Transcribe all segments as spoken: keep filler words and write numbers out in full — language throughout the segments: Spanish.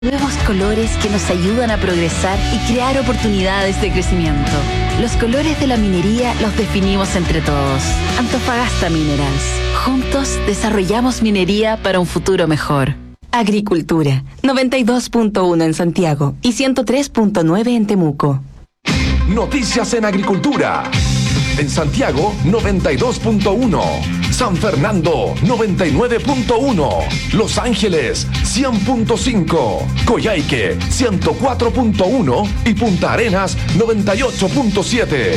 Nuevos colores que nos ayudan a progresar y crear oportunidades de crecimiento. Los colores de la minería los definimos entre todos. Antofagasta Minerals. Juntos desarrollamos minería para un futuro mejor. Agricultura, noventa y dos punto uno en Santiago y ciento tres punto nueve en Temuco. Noticias en agricultura. En Santiago, noventa y dos punto uno. San Fernando, noventa y nueve punto uno. Los Ángeles, cien punto cinco. Coyhaique, ciento cuatro punto uno. Y Punta Arenas, noventa y ocho punto siete.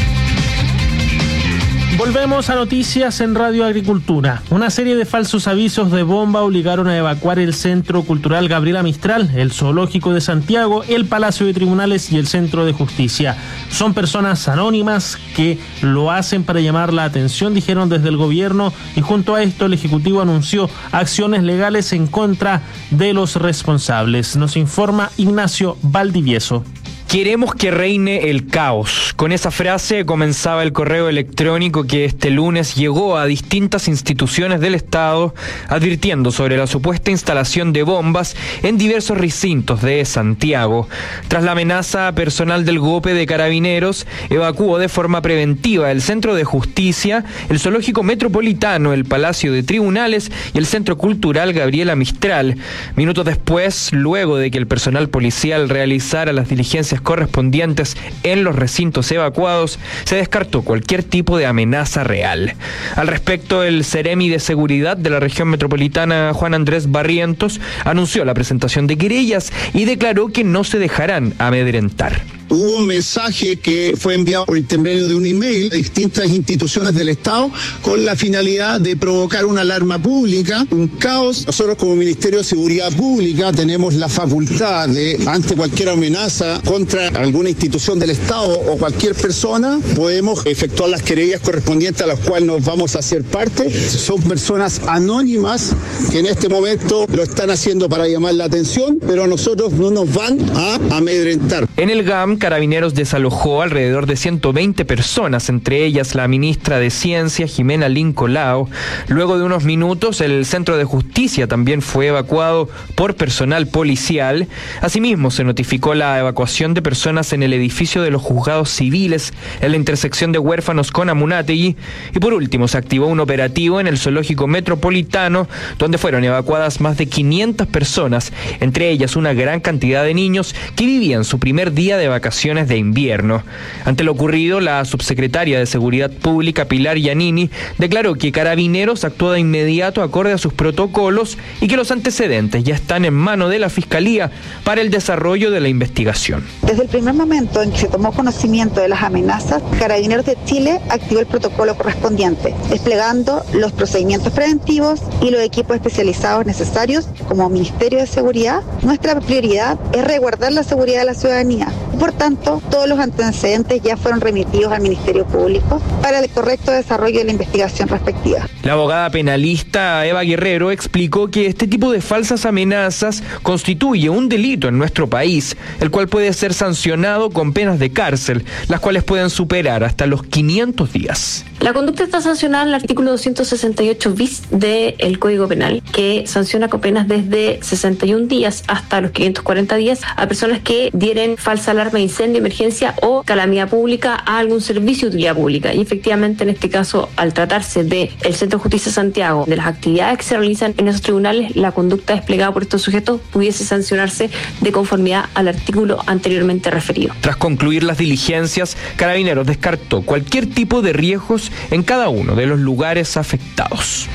Volvemos a noticias en Radio Agricultura. Una serie de falsos avisos de bomba obligaron a evacuar el Centro Cultural Gabriela Mistral, el Zoológico de Santiago, el Palacio de Tribunales y el Centro de Justicia. Son personas anónimas que lo hacen para llamar la atención, dijeron desde el gobierno, y junto a esto el Ejecutivo anunció acciones legales en contra de los responsables. Nos informa Ignacio Valdivieso. Queremos que reine el caos. Con esa frase comenzaba el correo electrónico que este lunes llegó a distintas instituciones del Estado advirtiendo sobre la supuesta instalación de bombas en diversos recintos de Santiago. Tras la amenaza, personal del GOPE de Carabineros evacuó de forma preventiva el Centro de Justicia, el Zoológico Metropolitano, el Palacio de Tribunales y el Centro Cultural Gabriela Mistral. Minutos después, luego de que el personal policial realizara las diligencias correspondientes en los recintos evacuados, se descartó cualquier tipo de amenaza real. Al respecto, el Ceremi de Seguridad de la región metropolitana, Juan Andrés Barrientos, anunció la presentación de querellas y declaró que no se dejarán amedrentar. Hubo un mensaje que fue enviado por intermedio de un email a distintas instituciones del Estado con la finalidad de provocar una alarma pública, un caos. Nosotros como Ministerio de Seguridad Pública tenemos la facultad de, ante cualquier amenaza contra alguna institución del Estado o cualquier persona, podemos efectuar las querellas correspondientes a las cuales nos vamos a hacer parte. Son personas anónimas que en este momento lo están haciendo para llamar la atención, pero a nosotros no nos van a amedrentar. En el G A M, Carabineros desalojó alrededor de ciento veinte personas, entre ellas la ministra de Ciencia, Jimena Lincolao. Luego de unos minutos, el Centro de Justicia también fue evacuado por personal policial. Asimismo, se notificó la evacuación de personas en el edificio de los juzgados civiles, en la intersección de Huérfanos con Amunátegui. Y por último, se activó un operativo en el Zoológico Metropolitano, donde fueron evacuadas más de quinientas personas, entre ellas una gran cantidad de niños que vivían su primer día de vacaciones de invierno. Ante lo ocurrido, la subsecretaria de Seguridad Pública, Pilar Giannini, declaró que Carabineros actuó de inmediato acorde a sus protocolos y que los antecedentes ya están en manos de la Fiscalía para el desarrollo de la investigación. Desde el primer momento en que se tomó conocimiento de las amenazas, Carabineros de Chile activó el protocolo correspondiente, desplegando los procedimientos preventivos y los equipos especializados necesarios. Como Ministerio de Seguridad, nuestra prioridad es resguardar la seguridad de la ciudadanía. Por tanto, todos los antecedentes ya fueron remitidos al Ministerio Público para el correcto desarrollo de la investigación respectiva. La abogada penalista Eva Guerrero explicó que este tipo de falsas amenazas constituye un delito en nuestro país, el cual puede ser sancionado con penas de cárcel, las cuales pueden superar hasta los quinientos días. La conducta está sancionada en el artículo doscientos sesenta y ocho bis del Código Penal, que sanciona con penas desde sesenta y un días hasta los quinientos cuarenta días a personas que dieren falsa alarma de incendio, emergencia o calamidad pública a algún servicio de utilidad pública. Y efectivamente, en este caso, al tratarse del Centro de Justicia de Santiago, de las actividades que se realizan en esos tribunales, la conducta desplegada por estos sujetos pudiese sancionarse de conformidad al artículo anteriormente referido. Tras concluir las diligencias, Carabineros descartó cualquier tipo de riesgos en cada uno de los lugares afectados.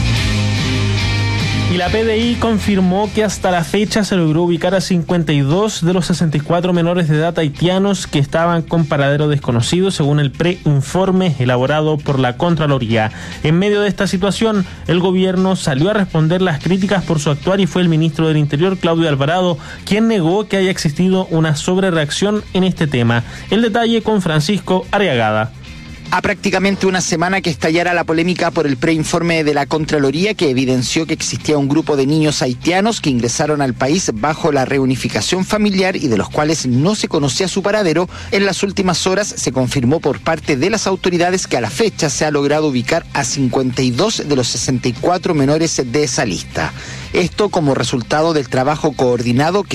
Y la P D I confirmó que hasta la fecha se logró ubicar a cincuenta y dos de los sesenta y cuatro menores de edad haitianos que estaban con paradero desconocido, según el preinforme elaborado por la Contraloría. En medio de esta situación, el gobierno salió a responder las críticas por su actuar y fue el ministro del Interior, Claudio Alvarado, quien negó que haya existido una sobrereacción en este tema. El detalle con Francisco Arriagada. A prácticamente una semana que estallara la polémica por el preinforme de la Contraloría que evidenció que existía un grupo de niños haitianos que ingresaron al país bajo la reunificación familiar y de los cuales no se conocía su paradero, en las últimas horas se confirmó por parte de las autoridades que a la fecha se ha logrado ubicar a cincuenta y dos de los sesenta y cuatro menores de esa lista. Esto como resultado del trabajo coordinado que